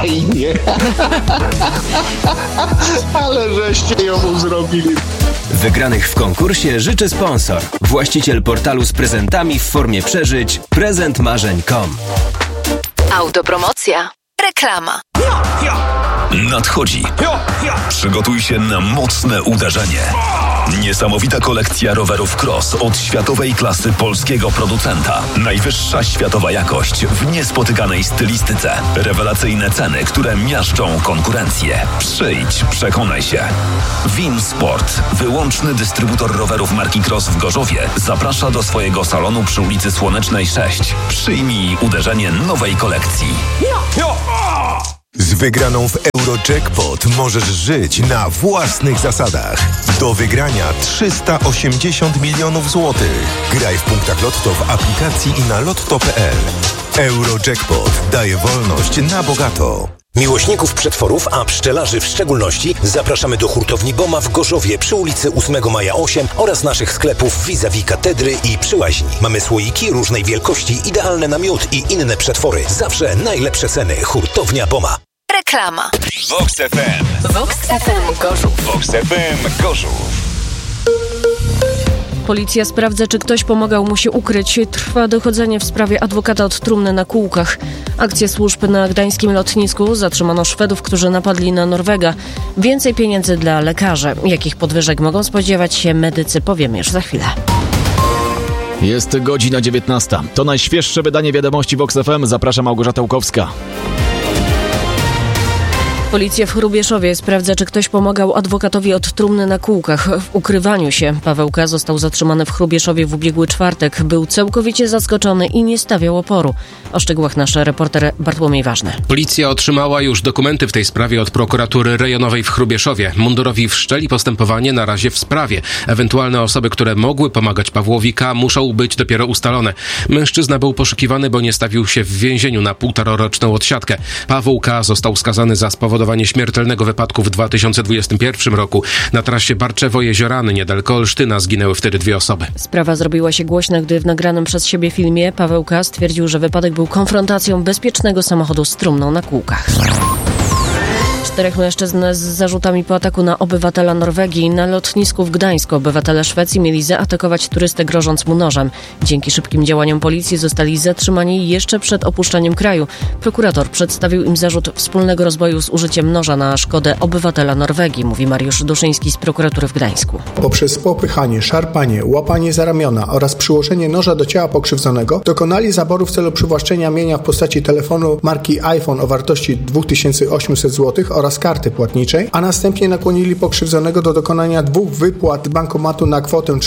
fajnie. Ale żeście ją zrobili. Wygranych w konkursie życzy sponsor. Właściciel portalu z prezentami w formie przeżyć prezentmarzeń.com. Autopromocja. Reklama. Nadchodzi. Przygotuj się na mocne uderzenie. Niesamowita kolekcja rowerów cross od światowej klasy polskiego producenta. Najwyższa światowa jakość w niespotykanej stylistyce. Rewelacyjne ceny, które miażdżą konkurencję. Przyjdź, przekonaj się. Winsport, wyłączny dystrybutor rowerów marki Cross w Gorzowie, zaprasza do swojego salonu przy ulicy Słonecznej 6. Przyjmij uderzenie nowej kolekcji. Z wygraną w Eurojackpot możesz żyć na własnych zasadach. Do wygrania 380 milionów złotych. Graj w punktach Lotto w aplikacji i na lotto.pl. Eurojackpot daje wolność na bogato. Miłośników przetworów, a pszczelarzy w szczególności, zapraszamy do hurtowni Boma w Gorzowie przy ulicy 8 Maja 8 oraz naszych sklepów vis-a-vis katedry i przy łaźni. Mamy słoiki różnej wielkości, idealne na miód i inne przetwory. Zawsze najlepsze ceny. Hurtownia Boma. Reklama. Vox FM. Vox FM Gorzów. Vox FM Gorzów. Policja sprawdza, czy ktoś pomagał mu się ukryć. Trwa dochodzenie w sprawie adwokata od trumny na kółkach. Akcja służb na gdańskim lotnisku. Zatrzymano Szwedów, którzy napadli na Norwega. Więcej pieniędzy dla lekarzy. Jakich podwyżek mogą spodziewać się medycy, powiemy już za chwilę. Jest godzina 19. To najświeższe wydanie wiadomości Vox FM. Zaprasza Małgorzata Łukowska. Policja w Hrubieszowie sprawdza, czy ktoś pomagał adwokatowi od trumny na kółkach w ukrywaniu się. Paweł K. został zatrzymany w Hrubieszowie w ubiegły czwartek. Był całkowicie zaskoczony i nie stawiał oporu. O szczegółach nasz reporter Bartłomiej Ważny. Policja otrzymała już dokumenty w tej sprawie od prokuratury rejonowej w Hrubieszowie. Mundurowi wszczęli postępowanie na razie w sprawie. Ewentualne osoby, które mogły pomagać Pawłowi K., muszą być dopiero ustalone. Mężczyzna był poszukiwany, bo nie stawił się w więzieniu na 1,5-roczną odsiadkę. Paweł K. został skazany za spowodowanie śmiertelnego wypadku w 2021 roku. Na trasie Barczewo-Jeziorany niedaleko Olsztyna zginęły wtedy 2 osoby. Sprawa zrobiła się głośna, gdy w nagranym przez siebie filmie Paweł K. stwierdził, że wypadek był konfrontacją bezpiecznego samochodu z trumną na kółkach. 4 mężczyzn z zarzutami po ataku na obywatela Norwegii. Na lotnisku w Gdańsku obywatele Szwecji mieli zaatakować turystę, grożąc mu nożem. Dzięki szybkim działaniom policji zostali zatrzymani jeszcze przed opuszczeniem kraju. Prokurator przedstawił im zarzut wspólnego rozboju z użyciem noża na szkodę obywatela Norwegii, mówi Mariusz Duszyński z prokuratury w Gdańsku. Poprzez popychanie, szarpanie, łapanie za ramiona oraz przyłożenie noża do ciała pokrzywdzonego dokonali zaboru w celu przywłaszczenia mienia w postaci telefonu marki iPhone o wartości 2800 zł oraz karty płatniczej, a następnie nakłonili pokrzywdzonego do dokonania 2 wypłat bankomatu na kwotę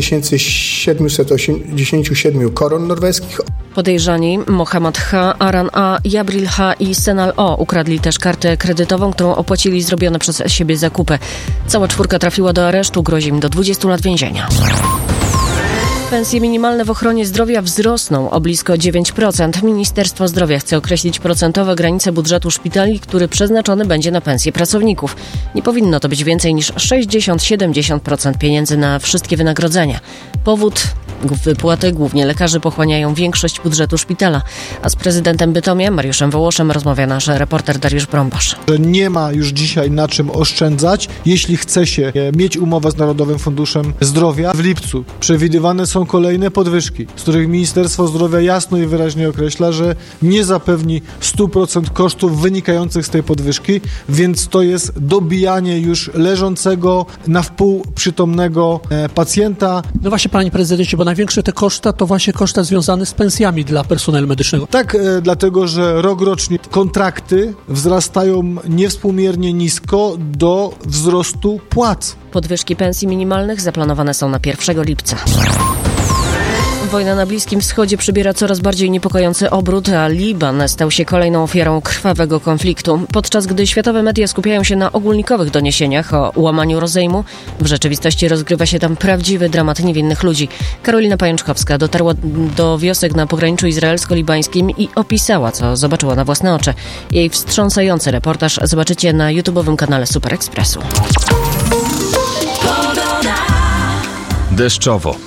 4787 koron norweskich. Podejrzani Mohamed H., Aran A., Jabril H. i Senal O. ukradli też kartę kredytową, którą opłacili zrobione przez siebie zakupy. Cała 4 trafiła do aresztu, grozi im do 20 lat więzienia. Pensje minimalne w ochronie zdrowia wzrosną o blisko 9%. Ministerstwo Zdrowia chce określić procentowe granice budżetu szpitali, który przeznaczony będzie na pensje pracowników. Nie powinno to być więcej niż 60-70% pieniędzy na wszystkie wynagrodzenia. Powód? Wypłaty głównie lekarze pochłaniają większość budżetu szpitala. A z prezydentem Bytomia, Mariuszem Wołoszem, rozmawia nasz reporter Dariusz Brąbasz. Nie ma już dzisiaj na czym oszczędzać. Jeśli chce się mieć umowę z Narodowym Funduszem Zdrowia, w lipcu przewidywane są kolejne podwyżki, z których Ministerstwo Zdrowia jasno i wyraźnie określa, że nie zapewni 100% kosztów wynikających z tej podwyżki, więc to jest dobijanie już leżącego na wpół przytomnego pacjenta. No właśnie, panie prezydencie, bo największe te koszta to właśnie koszta związane z pensjami dla personelu medycznego. Tak, dlatego, że rokrocznie kontrakty wzrastają niewspółmiernie nisko do wzrostu płac. Podwyżki pensji minimalnych zaplanowane są na 1 lipca. Wojna na Bliskim Wschodzie przybiera coraz bardziej niepokojący obrót, a Liban stał się kolejną ofiarą krwawego konfliktu. Podczas gdy światowe media skupiają się na ogólnikowych doniesieniach o łamaniu rozejmu, w rzeczywistości rozgrywa się tam prawdziwy dramat niewinnych ludzi. Karolina Pajączkowska dotarła do wiosek na pograniczu izraelsko-libańskim i opisała, co zobaczyła na własne oczy. Jej wstrząsający reportaż zobaczycie na YouTube'owym kanale Super Expressu. Deszczowo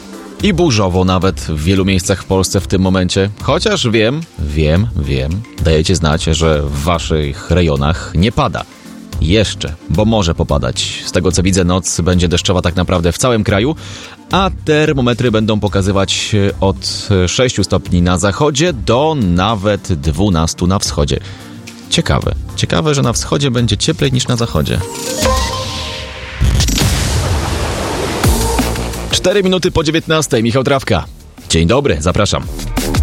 I burzowo nawet w wielu miejscach w Polsce w tym momencie. Chociaż wiem, dajecie znać, że w waszych rejonach nie pada. Jeszcze, bo może popadać. Z tego co widzę, noc będzie deszczowa tak naprawdę w całym kraju, a termometry będą pokazywać od 6 stopni na zachodzie do nawet 12 na wschodzie. Ciekawe, że na wschodzie będzie cieplej niż na zachodzie. 4 minuty po 19. Michał Trawka. Dzień dobry, zapraszam.